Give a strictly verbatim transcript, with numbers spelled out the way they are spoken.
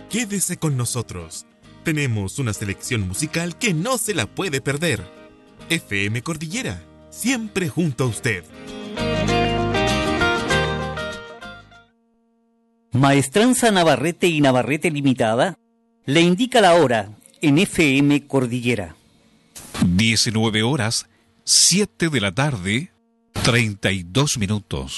Quédese con nosotros. Tenemos una selección musical que no se la puede perder. F M Cordillera, siempre junto a usted. Maestranza Navarrete y Navarrete Limitada le indica la hora en F M Cordillera. diecinueve horas, siete de la tarde, treinta y dos minutos.